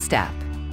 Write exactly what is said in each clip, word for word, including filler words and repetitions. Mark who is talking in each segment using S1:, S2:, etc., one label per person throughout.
S1: step.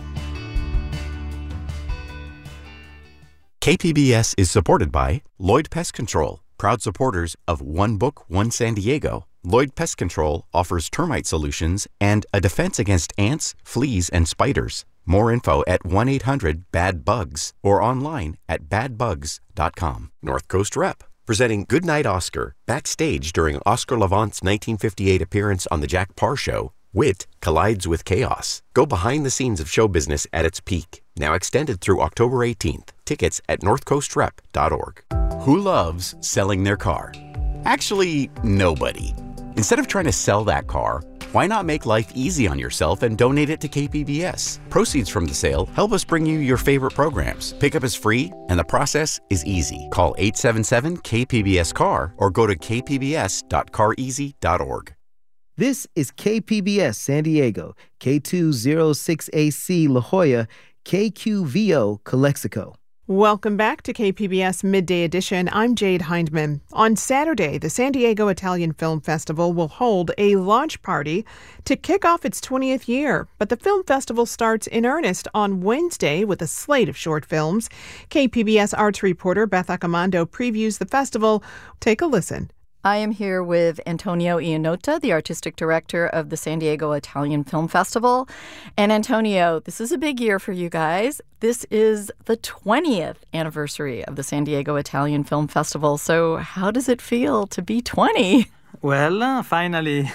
S2: K P B S is supported by Lloyd Pest Control, proud supporters of One Book, One San Diego. Lloyd Pest Control offers termite solutions and a defense against ants, fleas, and spiders. More info at one eight hundred bad bugs or online at bad bugs dot com. North Coast Rep, presenting Goodnight Oscar, backstage during Oscar Levant's nineteen fifty-eight appearance on The Jack Parr Show. Wit collides with chaos. Go behind the scenes of show business at its peak. Now extended through October eighteenth. Tickets at north coast rep dot org. Who loves selling their car? Actually, nobody. Instead of trying to sell that car, why not make life easy on yourself and donate it to K P B S? Proceeds from the sale help us bring you your favorite programs. Pickup is free, and the process is easy. Call eight seven seven K P B S C A R or go to k p b s dot car easy dot org.
S3: This is K P B S San Diego, K two oh six A C La Jolla, K Q V O Calexico.
S4: Welcome back to K P B S Midday Edition. I'm Jade Hindman. On Saturday, the San Diego Italian Film Festival will hold a launch party to kick off its twentieth year. But the film festival starts in earnest on Wednesday with a slate of short films. K P B S arts reporter Beth Accomando previews the festival. Take a listen.
S5: I am here with Antonio Iannota, the artistic director of the San Diego Italian Film Festival. And Antonio, this is a big year for you guys. This is the twentieth anniversary of the San Diego Italian Film Festival. So how does it feel to be twenty?
S6: Well, uh, finally,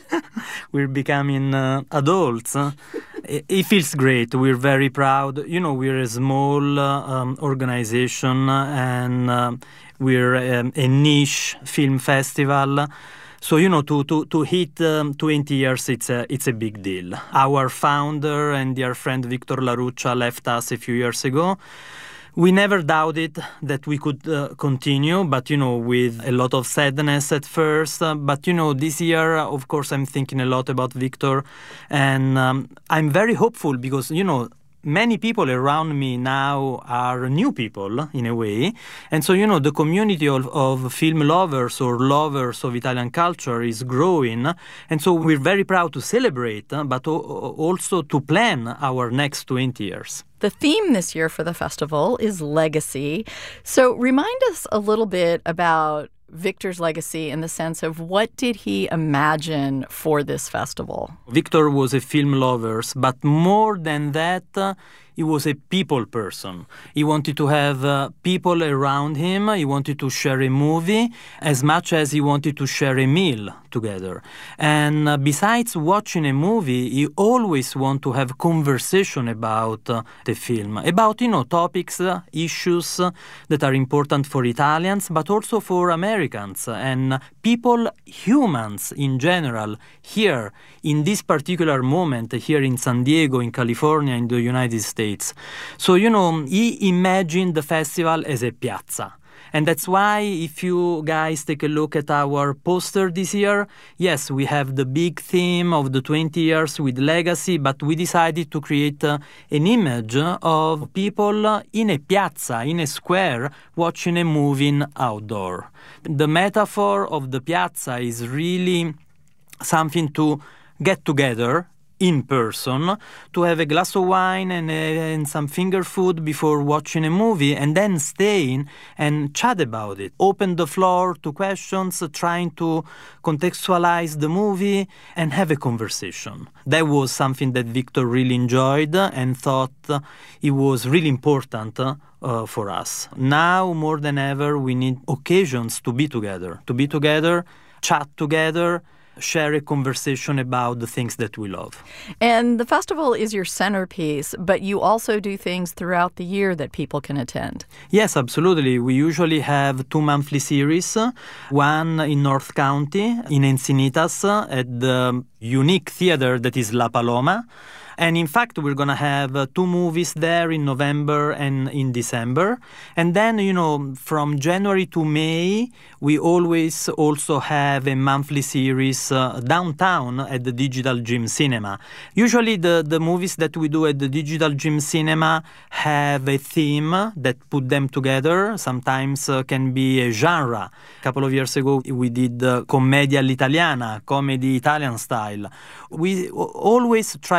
S6: we're becoming uh, adults. It, it feels great. We're very proud. You know, we're a small uh, um, organization and uh, we're um, a niche film festival. So, you know, to, to, to hit um, twenty years, it's a, it's a big deal. Our founder and dear friend Victor Laruccia left us a few years ago. We never doubted that we could uh, continue, but, you know, with a lot of sadness at first. Uh, but, you know, this year, of course, I'm thinking a lot about Victor. And um, I'm very hopeful because, you know, many people around me now are new people, in a way. And so, you know, the community of, of film lovers or lovers of Italian culture is growing. And so we're very proud to celebrate, uh, but o- also to plan our next twenty years.
S5: The theme this year for the festival is legacy. So remind us a little bit about Victor's legacy in the sense of what did he imagine for this festival?
S6: Victor was a film lover, but more than that, uh, he was a people person. He wanted to have uh, people around him. He wanted to share a movie as much as he wanted to share a meal together. And uh, besides watching a movie, he always wanted to have conversation about uh, the film, about, you know, topics, uh, issues uh, that are important for Italians, but also for Americans and people, humans in general, here in this particular moment, here in San Diego, in California, in the United States. So, you know, he imagined the festival as a piazza. And that's why if you guys take a look at our poster this year, yes, we have the big theme of the twenty years with legacy, but we decided to create uh, an image of people in a piazza, in a square, watching a movie outdoor. The metaphor of the piazza is really something to get together in person, to have a glass of wine and, uh, and some finger food before watching a movie, and then staying and chat about it. Open the floor to questions, uh, trying to contextualize the movie and have a conversation. That was something that Victor really enjoyed and thought uh, it was really important uh, uh, for us. Now, more than ever, we need occasions to be together, to be together, chat together, share a conversation about the things that we love.
S5: And the festival is your centerpiece, but you also do things throughout the year that people can attend.
S6: Yes, absolutely. We usually have two monthly series, one in North County, in Encinitas, at the unique theater that is La Paloma. And in fact, we're going to have uh, two movies there in November and in December. And then, you know, from January to May, we always also have a monthly series uh, downtown at the Digital Gym Cinema. Usually the, the movies that we do at the Digital Gym Cinema have a theme that put them together. Sometimes uh, can be a genre. A couple of years ago, we did uh, Commedia all'Italiana, comedy Italian style. We always try to have a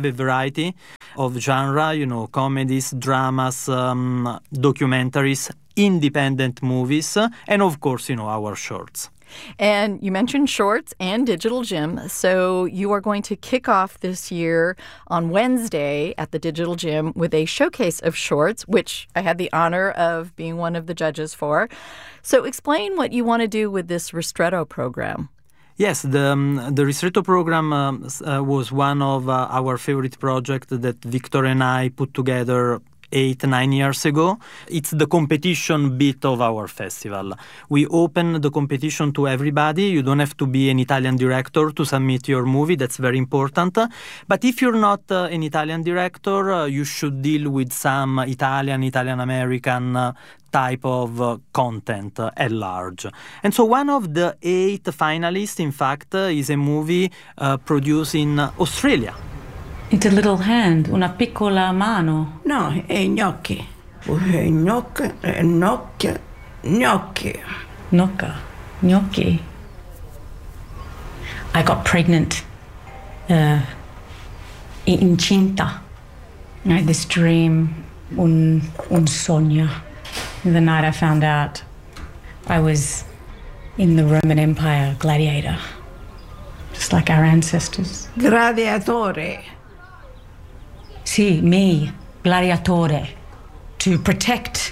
S6: a variety of genre, you know, comedies, dramas, um, documentaries, independent movies, and of course, you know, our shorts.
S5: And you mentioned shorts and Digital Gym. So you are going to kick off this year on Wednesday at the Digital Gym with a showcase of shorts, which I had the honor of being one of the judges for. So explain what you want to do with this Ristretto program.
S6: Yes, the um, the Ristretto program um, uh, was one of uh, our favorite projects that Victor and I put together eight, nine years ago. It's the competition bit of our festival. We open the competition to everybody. You don't have to be an Italian director to submit your movie. That's very important. But if you're not uh, an Italian director, uh, you should deal with some Italian, Italian-American uh, type of uh, content uh, at large. And so one of the eight finalists, in fact, uh, is a movie uh, produced in uh, Australia.
S1: It's a little hand, una piccola mano.
S7: No, è gnocchi. Gnocchi, gnocchi, gnocchi.
S1: Gnocca, gnocchi. I got pregnant. Uh, incinta. I had this dream, un, un sogno. The night I found out I was in the Roman Empire, gladiator. Just like our ancestors.
S7: Gladiatore.
S1: Sì, me, gladiatore, to protect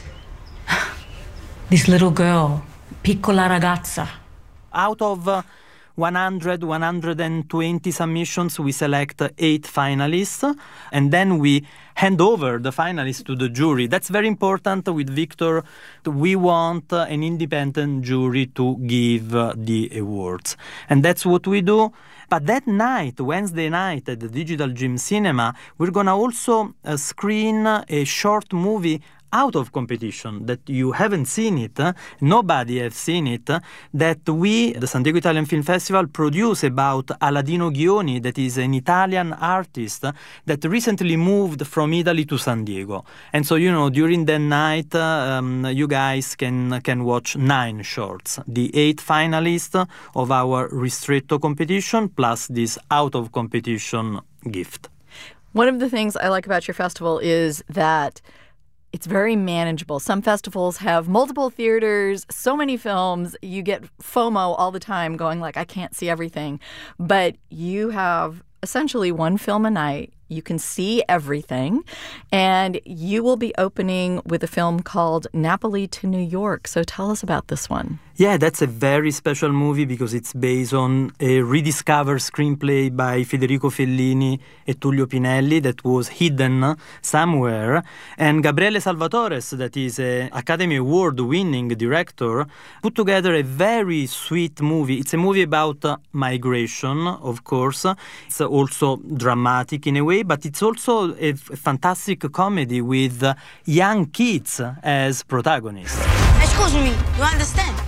S1: this little girl, piccola ragazza.
S6: Out of uh, one hundred, one hundred twenty submissions, we select eight finalists, and then we hand over the finalists to the jury. That's very important with Victor. We want uh, an independent jury to give uh, the awards. And that's what we do. But that night, Wednesday night at the Digital Gym Cinema, we're going to also uh, screen a short movie out of competition that you haven't seen it, uh, nobody has seen it, uh, that we, the San Diego Italian Film Festival, produce about Aladino Ghioni, that is an Italian artist uh, that recently moved from Italy to San Diego. And so, you know, during the night, uh, um, you guys can can watch nine shorts. The eight finalists of our Ristretto competition, plus this out of competition gift.
S5: One of the things I like about your festival is that it's very manageable. Some festivals have multiple theaters, so many films, you get FOMO all the time going like, I can't see everything. But you have essentially one film a night. You can see everything. And you will be opening with a film called Napoli to New York. So tell us about this one.
S6: Yeah, that's a very special movie because it's based on a rediscovered screenplay by Federico Fellini and Tullio Pinelli that was hidden somewhere. And Gabriele Salvatores, that is an Academy Award-winning director, put together a very sweet movie. It's a movie about uh, migration, of course. It's also dramatic in a way, but it's also a f- fantastic comedy with uh, young kids as protagonists.
S8: Excuse me, you understand?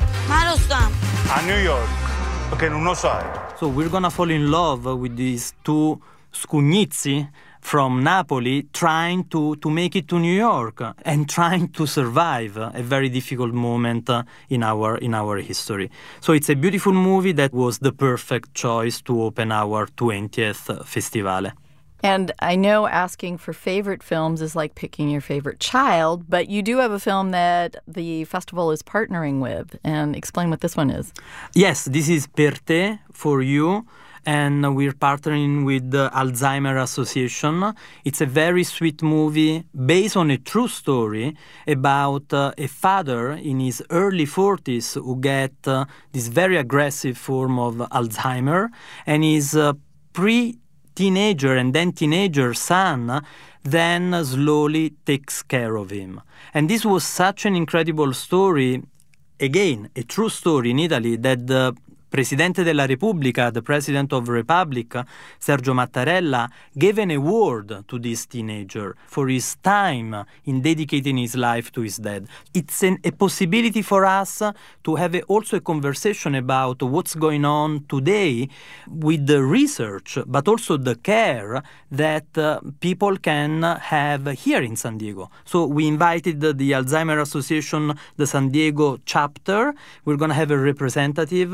S9: A New York, perché non lo sai.
S6: So we're gonna fall in love with these two Scugnizzi from Napoli trying to, to make it to New York and trying to survive a very difficult moment in our in our history. So it's a beautiful movie that was the perfect choice to open our twentieth Festivale.
S5: And I know asking for favorite films is like picking your favorite child, but you do have a film that the festival is partnering with. And explain what this one is.
S6: Yes, this is Per Te, For You. And we're partnering with the Alzheimer Association. It's a very sweet movie based on a true story about uh, a father in his early forties who get uh, this very aggressive form of Alzheimer, and his uh, pre teenager and then teenager son then slowly takes care of him. And this was such an incredible story, again, a true story in Italy, that the Presidente della Repubblica, the President of the Republic, Sergio Mattarella, gave an award to this teenager for his time in dedicating his life to his dad. It's an, a possibility for us to have a, also a conversation about what's going on today with the research, but also the care that uh, people can have here in San Diego. So we invited the, the Alzheimer Association, the San Diego chapter. We're going to have a representative from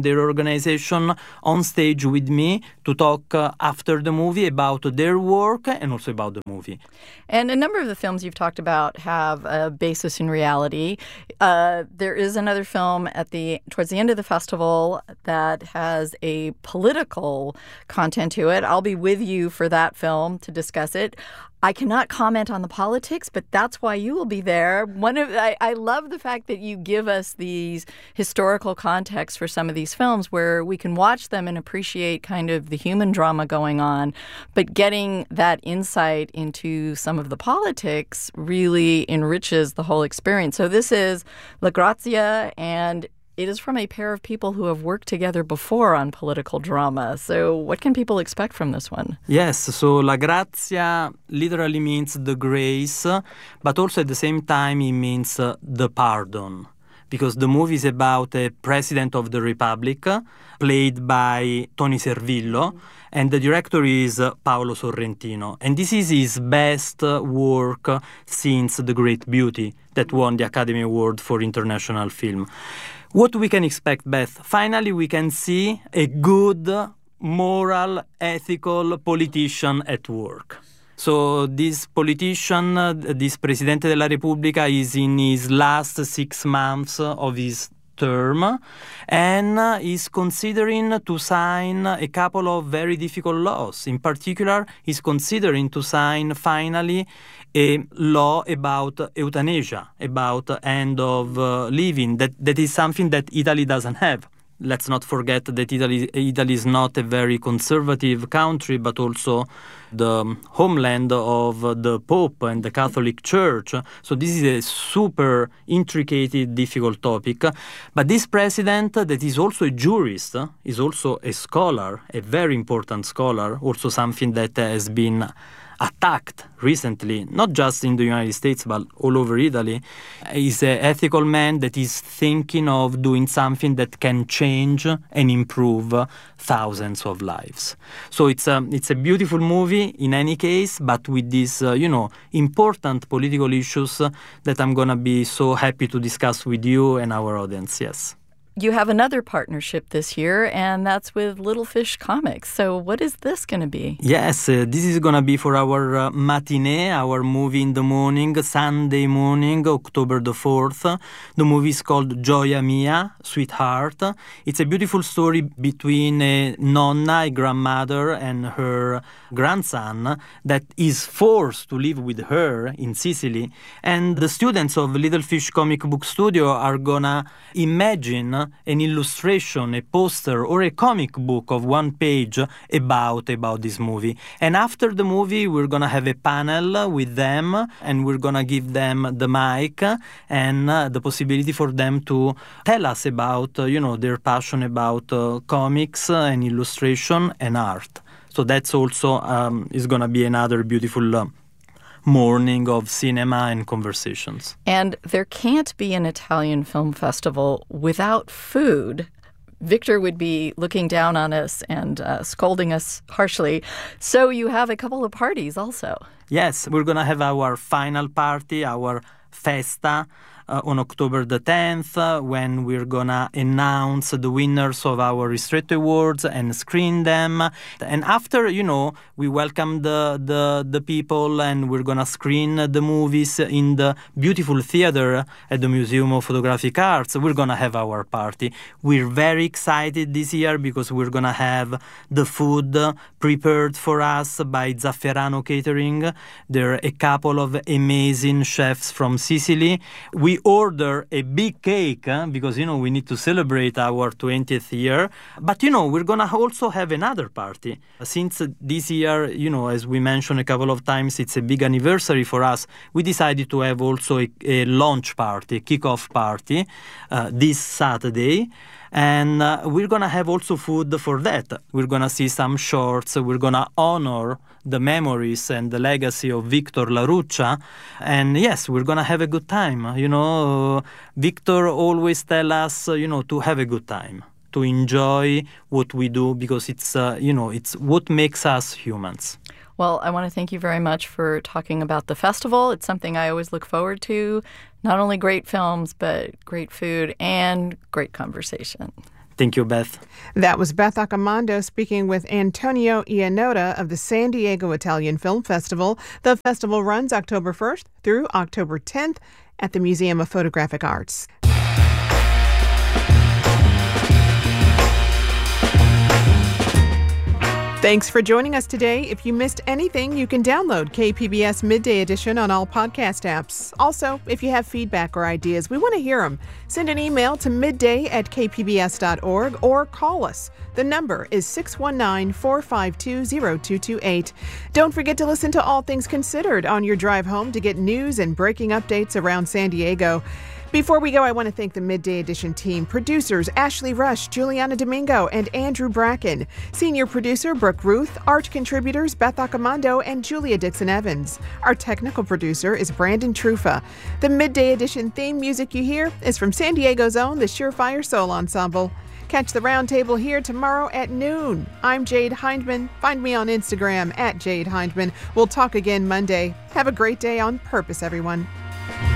S6: from their organization on stage with me to talk uh, after the movie about their work and also about the movie.
S5: And a number of the films you've talked about have a basis in reality. Uh, there is another film at the towards the end of the festival that has a political content to it. I'll be with you for that film to discuss it. I cannot comment on the politics, but that's why you will be there. One of I, I love the fact that you give us these historical context for some of these films where we can watch them and appreciate kind of the human drama going on, but getting that insight into some of the politics really enriches the whole experience. So this is La Grazia, and it is from a pair of people who have worked together before on political drama. So what can people expect from this one?
S6: Yes, so La Grazia literally means the grace, but also at the same time it means uh, the pardon. Because the movie is about a president of the Republic, uh, played by Tony Servillo, and the director is uh, Paolo Sorrentino. And this is his best uh, work uh, since The Great Beauty, that won the Academy Award for International Film. What we can expect, Beth? Finally, we can see a good, moral, ethical politician at work. So this politician, uh, this Presidente della Repubblica, is in his last six months of his term and uh, is considering to sign a couple of very difficult laws. In particular, he's considering to sign finally a law about euthanasia, about end of uh, living. That that is something that Italy doesn't have. Let's not forget that Italy Italy is not a very conservative country, but also the homeland of the Pope and the Catholic Church. So this is a super intricate, difficult topic. But this president, that is also a jurist, is also a scholar, a very important scholar, also something that has been attacked recently, not just in the United States, but all over Italy. He's an ethical man that is thinking of doing something that can change and improve thousands of lives. So it's a, it's a beautiful movie in any case, but with these, uh, you know, important political issues uh, that I'm going to be so happy to discuss with you and our audience, yes.
S5: You have another partnership this year, and that's with Little Fish Comics. So what is this going to be?
S6: Yes, uh, this is going to be for our uh, matinee, our movie in the morning, Sunday morning, October the fourth. The movie is called Gioia Mia, Sweetheart. It's a beautiful story between a nonna, a grandmother, and her grandson that is forced to live with her in Sicily. And the students of Little Fish Comic Book Studio are going to imagine an illustration, a poster, or a comic book of one page about, about this movie. And after the movie, we're going to have a panel with them, and we're going to give them the mic and uh, the possibility for them to tell us about, uh, you know, their passion about uh, comics and illustration and art. So that's also um, is going to be another beautiful uh, morning of cinema and conversations.
S5: And there can't be an Italian film festival without food. Victor would be looking down on us and uh, scolding us harshly. So you have a couple of parties also.
S6: Yes, we're going to have our final party, our festa, Uh, on October the tenth, uh, when we're gonna announce the winners of our Ristretto Awards and screen them. And after, you know, we welcome the, the, the people, and we're gonna screen the movies in the beautiful theater at the Museum of Photographic Arts. We're gonna have our party. We're very excited this year because we're gonna have the food prepared for us by Zafferano Catering. There are a couple of amazing chefs from Sicily. We order a big cake uh, because, you know, we need to celebrate our twentieth year. But, you know, we're going to also have another party. Since uh, this year, you know, as we mentioned a couple of times, it's a big anniversary for us. We decided to have also a, a launch party, a kick-off party uh, this Saturday. And uh, we're going to have also food for that. We're going to see some shorts. We're going to honor the memories and the legacy of Victor Laruccia. And yes, we're going to have a good time. You know, Victor always tell us, you know, to have a good time, to enjoy what we do, because it's, uh, you know, it's what makes us humans.
S5: Well, I want to thank you very much for talking about the festival. It's something I always look forward to. Not only great films, but great food and great conversation.
S6: Thank you, Beth.
S4: That was Beth Accomando speaking with Antonio Iannotta of the San Diego Italian Film Festival. The festival runs October first through October tenth at the Museum of Photographic Arts. Thanks for joining us today. If you missed anything, you can download K P B S Midday Edition on all podcast apps. Also, if you have feedback or ideas, we want to hear them. Send an email to midday at k p b s dot org or call us. The number is six one nine, four five two, zero two two eight. Don't forget to listen to All Things Considered on your drive home to get news and breaking updates around San Diego. Before we go, I want to thank the Midday Edition team, producers Ashley Rush, Juliana Domingo, and Andrew Bracken, senior producer Brooke Ruth, art contributors Beth Accomando and Julia Dixon-Evans. Our technical producer is Brandon Trufa. The Midday Edition theme music you hear is from San Diego's own The Surefire Soul Ensemble. Catch the roundtable here tomorrow at noon. I'm Jade Hindman. Find me on Instagram at Jade Hindman. We'll talk again Monday. Have a great day on purpose, everyone.